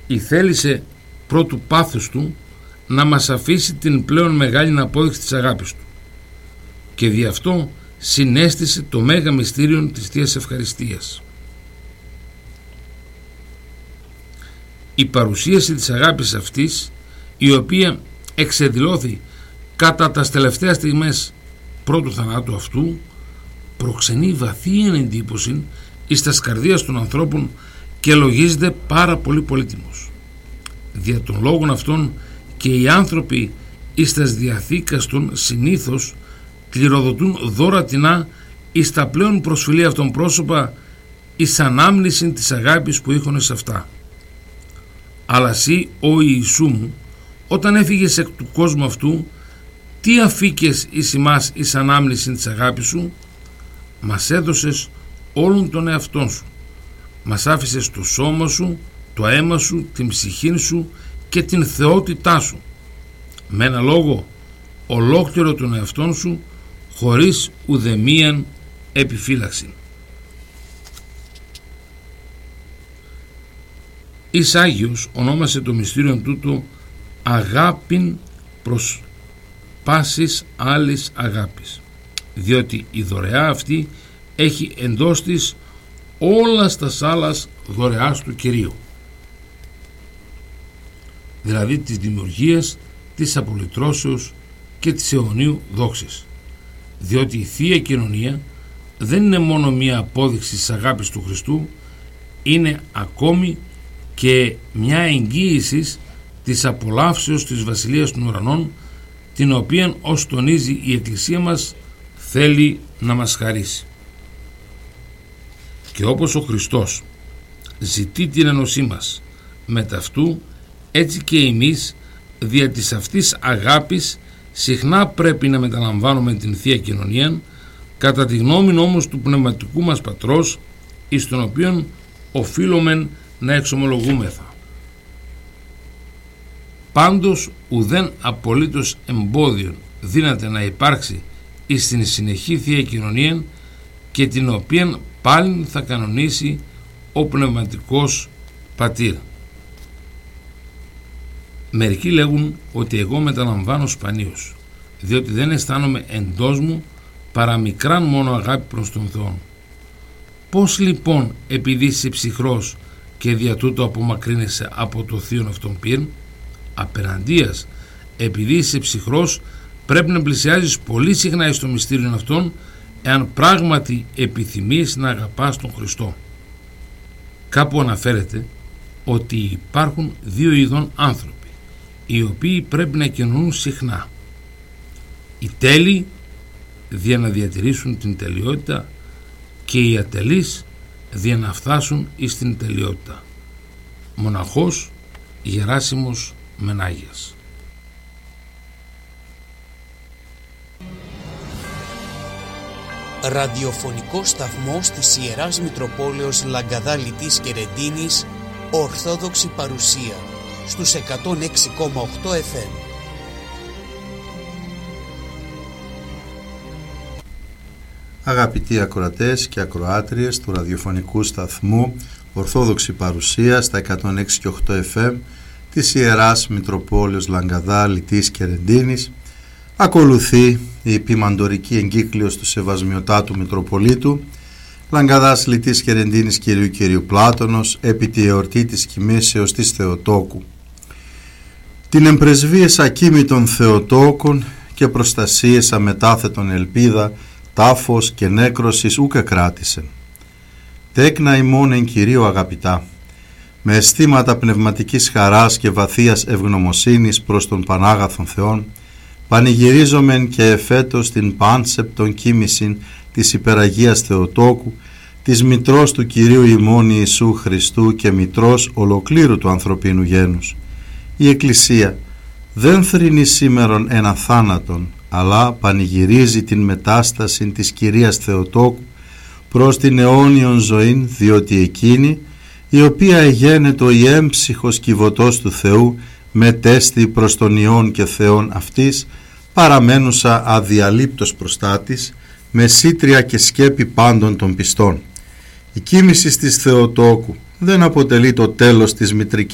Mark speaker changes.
Speaker 1: θέλησε πρώτου πάθους του να μας αφήσει την πλέον μεγάλη απόδειξη της αγάπης του, και δι' αυτό συνέστησε το μέγα μυστήριο της Θείας Ευχαριστίας. Η παρουσίαση της αγάπης αυτής, η οποία εξεδηλώθη κατά τας τελευταίες στιγμές πρώτου θανάτου αυτού, προξενεί βαθύα εντύπωση εις τας καρδίας των ανθρώπων και λογίζεται πάρα πολύ πολύτιμος. Δια των λόγων αυτών και οι άνθρωποι εις τας διαθήκας των συνήθως κληροδοτούν δώρα τεινά εις τα πλέον προσφυλή αυτών πρόσωπα εις ανάμνηση της αγάπης που είχον εις αυτά. Αλλά εσύ, ο Ιησού μου, όταν έφυγες εκ του κόσμου αυτού, τι αφήκες εις ημάς εις ανάμνηση της αγάπης σου? Μας έδωσες όλον τον εαυτόν σου. Μας άφησες το σώμα σου, το αίμα σου, την ψυχή σου και την θεότητά σου. Με ένα λόγο, ολόκληρο τον εαυτόν σου, χωρίς ουδεμίαν επιφύλαξη. Εις Άγιος ονόμασε το μυστήριον τούτο αγάπην προς πάσης άλλης αγάπης, διότι η δωρεά αυτή έχει εντός της όλας τας άλλας δωρεάς του Κυρίου, δηλαδή της δημιουργίας, της απολυτρώσεως και της αιωνίου δόξης, διότι η Θεία Κοινωνία δεν είναι μόνο μία απόδειξη της αγάπης του Χριστού, είναι ακόμη και μια εγγύηση της απολαύσεως της Βασιλείας των Ουρανών, την οποία, ως τονίζει η Εκκλησία μας, θέλει να μας χαρίσει. Και όπως ο Χριστός ζητεί την ενωσή μας με ταυτού, έτσι και εμείς δια της αυτής αγάπης συχνά πρέπει να μεταλαμβάνουμε την Θεία Κοινωνία, κατά τη γνώμη όμως του πνευματικού μας Πατρός, εις τον οποίον οφείλομεν να εξομολογούμεθα. Πάντως ουδέν απολύτως εμπόδιο δύναται να υπάρξει εις την συνεχή Θεία Κοινωνία, και την οποία πάλι θα κανονίσει ο πνευματικός Πατήρ. Μερικοί λέγουν ότι εγώ μεταλαμβάνω σπανίως, διότι δεν αισθάνομαι εντός μου παρά μικράν μόνο αγάπη προς τον Θεό. Πώς λοιπόν, επειδή είσαι ψυχρός και δια τούτο απομακρύνεσαι από το θείον αυτόν πυρ? Απέναντίας, επειδή είσαι ψυχρός, πρέπει να πλησιάζεις πολύ συχνά εις το μυστήριο αυτόν, εάν πράγματι επιθυμείς να αγαπάς τον Χριστό. Κάπου αναφέρεται ότι υπάρχουν δύο ειδών άνθρωποι, οι οποίοι πρέπει να κοινωνούν συχνά. Οι τέλειοι, δια να διατηρήσουν την τελειότητα, και οι ατελείς, δια να φτάσουν εις την τελειότητα. Μοναχός Γεράσιμος Μενάγιας.
Speaker 2: Ραδιοφωνικός σταθμός της Ιεράς Μητροπόλεως Λαγκαδά Λιτής και Ρεντίνης, Ορθόδοξη παρουσία στους 106,8 FM.
Speaker 3: Αγαπητοί ακροατές και ακροάτριες του ραδιοφωνικού σταθμού Ορθόδοξη παρουσία στα 106,8 FM της Ιεράς Μητροπόλεως Λαγκαδά Λιτής και Ρεντίνης, ακολουθεί η ποιμαντορική εγκύκλειος του Σεβασμιωτάτου Μητροπολίτου Λαγκαδάς Λιτής και Ρεντίνης Κυρίου Πλάτωνος επί τη εορτή της κοιμήσεως της Θεοτόκου. Την εμπρεσβείες ακίμητων Θεοτόκων και προστασίες αμετάθετον ελπίδα, τάφος και νέκρωσης ούκε κράτησε. Τέκνα ημών εν Κυρίω αγαπητά, με αισθήματα πνευματικής χαράς και βαθείας ευγνωμοσύνης προς τον Πανάγαθον Θεόν, πανηγυρίζομεν και εφέτος την πάνσεπτον κοίμησιν της υπεραγίας Θεοτόκου, της μητρός του Κυρίου ημών Ιησού Χριστού και μητρός ολοκλήρου του ανθρωπίνου γένους. Η Εκκλησία δεν θρηνεί σήμερον ένα θάνατον, αλλά πανηγυρίζει την μετάσταση της Κυρίας Θεοτόκου προς την αιώνιον ζωήν, διότι εκείνη, η οποία εγένετο η έμψυχος κυβωτός του Θεού, μετέστη προς τον Υιόν και Θεόν αυτής, παραμένουσα αδιαλείπτος προστάτης, με σύτρια και σκέπη πάντων των πιστών. Η κοίμηση της Θεοτόκου δεν αποτελεί το τέλος της μητρικής